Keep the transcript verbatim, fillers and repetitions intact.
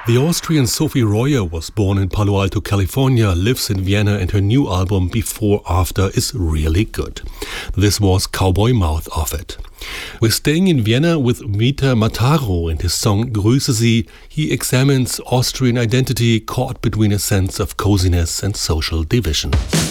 The Austrian Sophie Royer was born in Palo Alto, California, lives in Vienna, and her new album Before After is really good. This was Cowboy Mouth off it. We're staying in Vienna with Mita Mataro and his song Grüße Sie. He examines Austrian identity caught between a sense of coziness and social division.